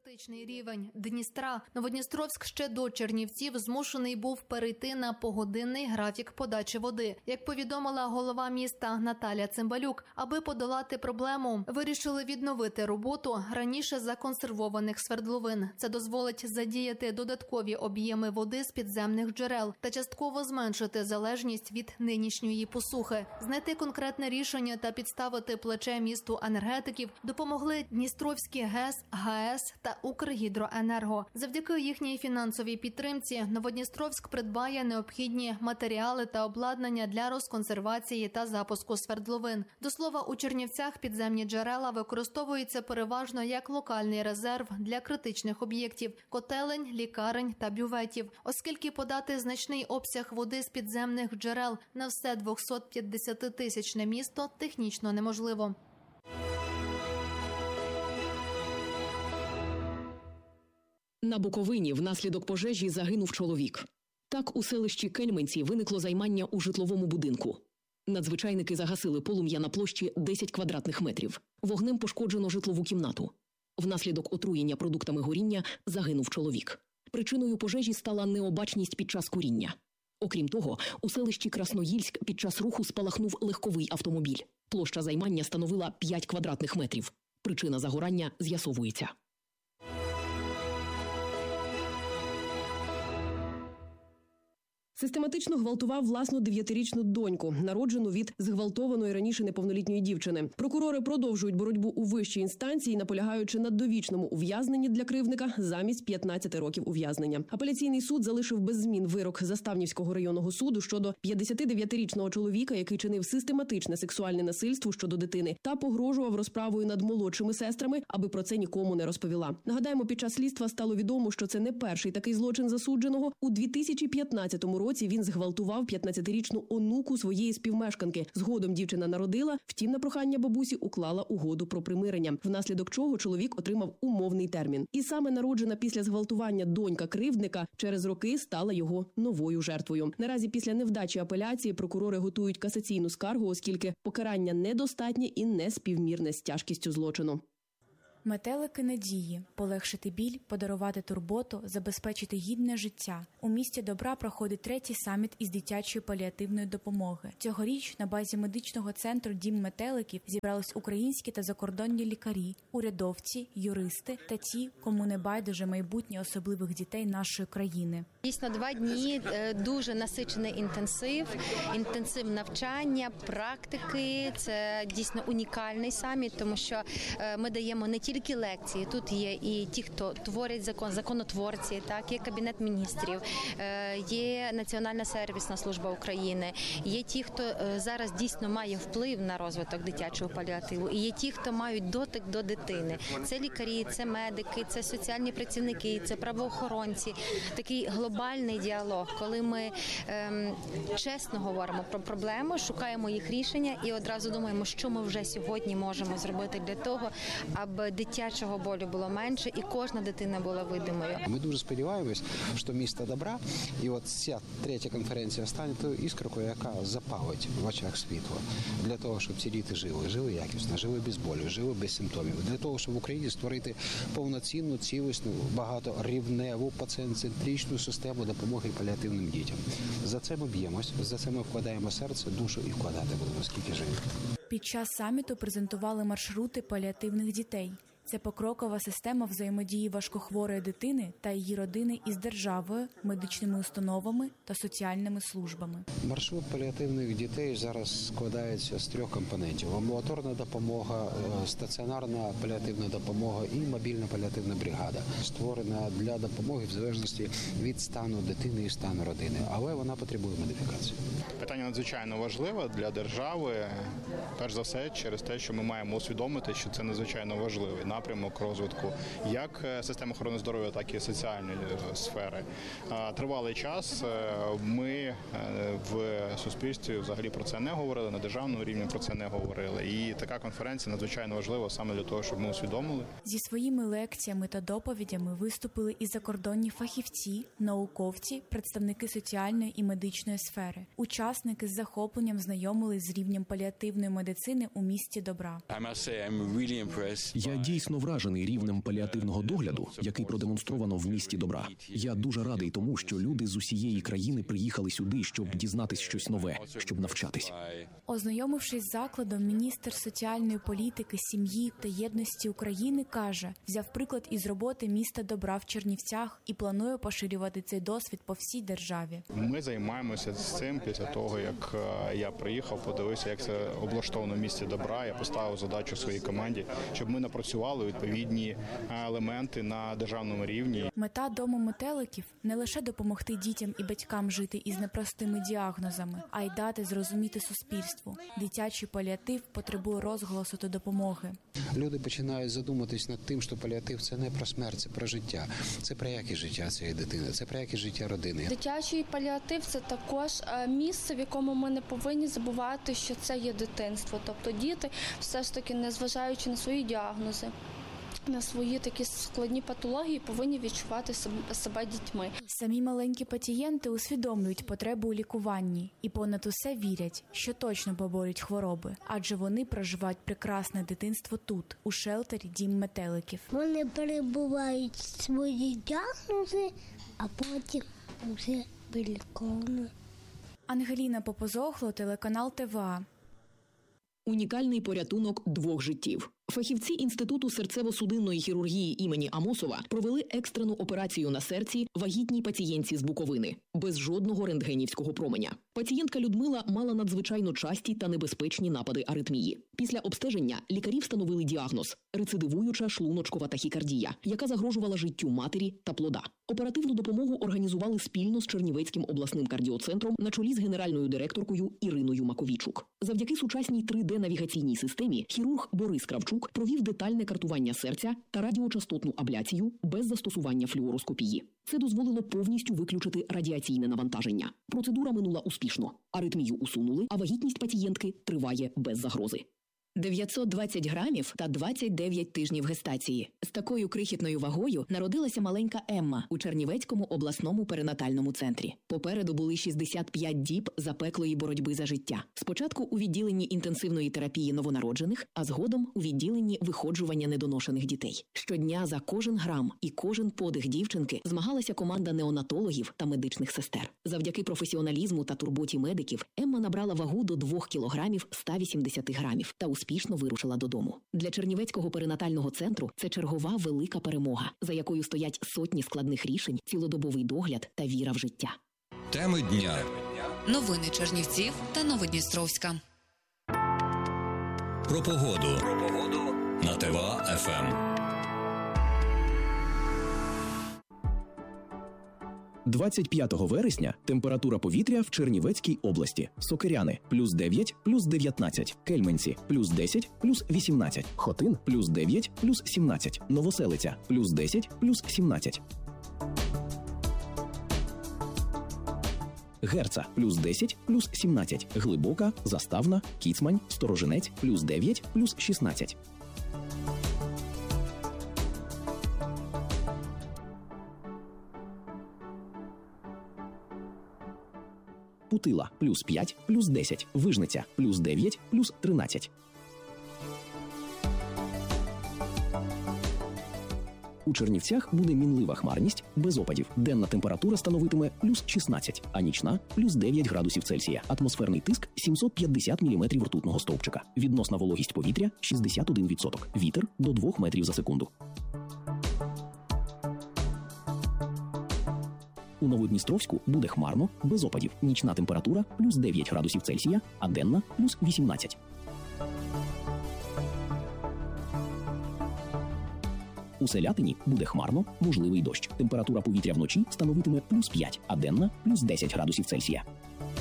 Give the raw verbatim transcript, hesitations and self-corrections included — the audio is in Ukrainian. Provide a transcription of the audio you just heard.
Критичний рівень Дністра. Новодністровськ ще до Чернівців змушений був перейти на погодинний графік подачі води. Як повідомила голова міста Наталя Цимбалюк, аби подолати проблему, вирішили відновити роботу раніше законсервованих свердловин. Це дозволить задіяти додаткові об'єми води з підземних джерел та частково зменшити залежність від нинішньої посухи. Знайти конкретне рішення та підставити плече місту енергетиків допомогли Дністровські ГЕС, ГАЕС та Укргідроенерго. Завдяки їхній фінансовій підтримці Новодністровськ придбає необхідні матеріали та обладнання для розконсервації та запуску свердловин. До слова, у Чернівцях підземні джерела використовуються переважно як локальний резерв для критичних об'єктів – котелень, лікарень та бюветів. Оскільки подати значний обсяг води з підземних джерел на все двохсотп'ятдесятитисячне місто технічно неможливо. На Буковині внаслідок пожежі загинув чоловік. Так, у селищі Кельменці виникло займання у житловому будинку. Надзвичайники загасили полум'я на площі десять квадратних метрів. Вогнем пошкоджено житлову кімнату. Внаслідок отруєння продуктами горіння загинув чоловік. Причиною пожежі стала необачність під час куріння. Окрім того, у селищі Красноїльськ під час руху спалахнув легковий автомобіль. Площа займання становила п'ять квадратних метрів. Причина загорання з'ясовується. Систематично гвалтував власну дев'ятирічну доньку, народжену від зґвалтованої раніше неповнолітньої дівчини. Прокурори продовжують боротьбу у вищій інстанції, наполягаючи на довічному ув'язненні для кривдника замість п'ятнадцяти років ув'язнення. Апеляційний суд залишив без змін вирок Заставнівського районного суду щодо п'ятдесятидев'ятирічного чоловіка, який чинив систематичне сексуальне насильство щодо дитини та погрожував розправою над молодшими сестрами, аби про це нікому не розповіла. Нагадаємо, під час слідства стало відомо, що це не перший такий злочин засудженого. У дві тисячі п'ятнадцятому році році він зґвалтував п'ятнадцятирічну онуку своєї співмешканки. Згодом дівчина народила, втім на прохання бабусі уклала угоду про примирення, внаслідок чого чоловік отримав умовний термін. І саме народжена після зґвалтування донька кривдника через роки стала його новою жертвою. Наразі після невдачі апеляції прокурори готують касаційну скаргу, оскільки покарання недостатнє і неспівмірне з тяжкістю злочину. Метелики надії – полегшити біль, подарувати турботу, забезпечити гідне життя. У місті Добра проходить третій саміт із дитячої паліативної допомоги. Цьогоріч на базі медичного центру «Дім метеликів» зібрались українські та закордонні лікарі, урядовці, юристи та ті, кому не байдуже майбутнє особливих дітей нашої країни. Дійсно, два дні дуже насичений інтенсив, інтенсив навчання, практики. Це дійсно унікальний саміт, тому що ми даємо не тільки Тільки лекції, тут є і ті, хто творять закон, законотворці, так, є Кабінет міністрів, є Національна сервісна служба України, є ті, хто зараз дійсно має вплив на розвиток дитячого паліативу, і є ті, хто мають дотик до дитини. Це лікарі, це медики, це соціальні працівники, це правоохоронці. Такий глобальний діалог, коли ми ем, чесно говоримо про проблеми, шукаємо їх рішення і одразу думаємо, що ми вже сьогодні можемо зробити для того, аби дитячого болю було менше і кожна дитина була видимою. Ми дуже сподіваємось, що місто добра і от ця третя конференція стане тою іскрою, яка запалить в очах світло для того, щоб ці діти жили, жили якісно, жили без болю, жили без симптомів. Для того, щоб в Україні створити повноцінну, цілісну, багаторівневу, пацієнт-центричну систему допомоги паліативним дітям. За це ми б'ємось, за це ми вкладаємо серце, душу і вкладати будемо, скільки живемо. Під час саміту презентували маршрути паліативних дітей. Це покрокова система взаємодії важкохворої дитини та її родини із державою, медичними установами та соціальними службами. Маршрут паліативних дітей зараз складається з трьох компонентів: амбулаторна допомога, стаціонарна паліативна допомога і мобільна паліативна бригада, створена для допомоги в залежності від стану дитини і стану родини, але вона потребує модифікації. Питання надзвичайно важливе для держави, перш за все через те, що ми маємо усвідомити, що це надзвичайно важливий напрямок розвитку як системи охорони здоров'я, так і соціальної сфери. Тривалий час ми в суспільстві взагалі про це не говорили, на державному рівні про це не говорили. І така конференція надзвичайно важлива саме для того, щоб ми усвідомили. Зі своїми лекціями та доповідями виступили і закордонні фахівці, науковці, представники соціальної і медичної сфери. Учасники з захопленням знайомились з рівнем паліативної медицини у місті Добра. Я дійсно дійсно вражений рівнем паліативного догляду, який продемонстровано в місті Добра. Я дуже радий тому, що люди з усієї країни приїхали сюди, щоб дізнатись щось нове, щоб навчатись. Ознайомившись з закладом, міністр соціальної політики, сім'ї та єдності України каже, взяв приклад із роботи міста Добра в Чернівцях і планує поширювати цей досвід по всій державі. Ми займаємося цим після того, як я приїхав, подивився, як це облаштовано в місті Добра. Я поставив задачу своїй команді, щоб ми напрацювали відповідні елементи на державному рівні. Мета Дому метеликів – не лише допомогти дітям і батькам жити із непростими діагнозами, а й дати зрозуміти суспільству. Дитячий паліатив потребує розголосу та допомоги. Люди починають задуматись над тим, що паліатив – це не про смерть, це про життя. Це про якість життя цієї дитини, це про якість життя родини. Дитячий паліатив – це також місце, в якому ми не повинні забувати, що це є дитинство. Тобто діти, все ж таки, незважаючи на свої діагнози, на свої такі складні патології, повинні відчувати себе дітьми. Самі маленькі пацієнти усвідомлюють потребу у лікуванні і понад усе вірять, що точно поборють хвороби, адже вони проживають прекрасне дитинство тут, у шелтері «Дім метеликів». Вони перебувають свої діагнози, а потім вже виліковані. Ангеліна Попозохло, телеканал Т В А. Унікальний порятунок двох життів. Фахівці Інституту серцево-судинної хірургії імені Амосова провели екстрену операцію на серці вагітній пацієнтці з Буковини. Без жодного рентгенівського променя. Пацієнтка Людмила мала надзвичайно часті та небезпечні напади аритмії. Після обстеження лікарі встановили діагноз – рецидивуюча шлуночкова тахікардія, яка загрожувала життю матері та плода. Оперативну допомогу організували спільно з Чернівецьким обласним кардіоцентром на чолі з генеральною директоркою Іриною Маковійчук. Завдяки сучасній три Д-навігаційній системі хірург Борис Кравчук провів детальне картування серця та радіочастотну абляцію без застосування флюороскопії. Це дозволило повністю виключити радіаційне навантаження. Процедура минула успішно. Аритмію усунули, а вагітність пацієнтки триває без загрози. дев'ятсот двадцять грамів та двадцять дев'ять тижнів гестації. З такою крихітною вагою народилася маленька Емма у Чернівецькому обласному перинатальному центрі. Попереду були шістдесят п'ять діб запеклої боротьби за життя. Спочатку у відділенні інтенсивної терапії новонароджених, а згодом у відділенні виходжування недоношених дітей. Щодня за кожен грам і кожен подих дівчинки змагалася команда неонатологів та медичних сестер. Завдяки професіоналізму та турботі медиків Емма набрала вагу до двох кілограмів ста вісімдесяти грамів та успішно вирушила додому. Для Чернівецького перинатального центру це чергова велика перемога, за якою стоять сотні складних рішень, цілодобовий догляд та віра в життя. Теми дня. Новини Чернівців та Новодністровська. Про погоду. Про погоду на Т В А Еф Ем. двадцять п'ятого вересня температура повітря в Чернівецькій області. Сокиряни – плюс дев'ять, плюс дев'ятнадцять. Кельменці – плюс десять, плюс вісімнадцять. Хотин – плюс дев'ять, плюс сімнадцять. Новоселиця – плюс десять, плюс сімнадцять. Герца – плюс десять, плюс сімнадцять. Глибока, Заставна, Кіцмань, Сторожинець – плюс дев'ять, плюс шістнадцять. Путила – плюс п'ять, плюс десять. Вижниця – плюс дев'ять, плюс тринадцять. У Чернівцях буде мінлива хмарність, без опадів. Денна температура становитиме плюс шістнадцять, а нічна – плюс дев'ять градусів Цельсія. Атмосферний тиск – сімсот п'ятдесят міліметрів ртутного стовпчика. Відносна вологість повітря – шістдесят один відсоток. Вітер – до двох метрів за секунду. У Новодністровську буде хмарно, без опадів. Нічна температура – плюс дев'ять градусів Цельсія, а денна – плюс вісімнадцять. У Селятині буде хмарно, можливий дощ. Температура повітря вночі становитиме плюс п'ять, а денна – плюс десять градусів Цельсія.